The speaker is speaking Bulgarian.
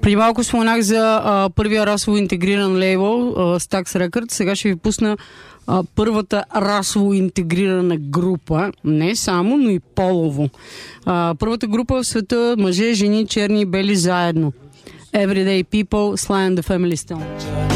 Преди малко споменах за първия расово интегриран лейбъл Stax Records. Сега ще ви пусна първата расово интегрирана група. Не само, но и полово. Първата група в света мъже, жени, черни и бели заедно. Everyday People, Sly and the Family Stone.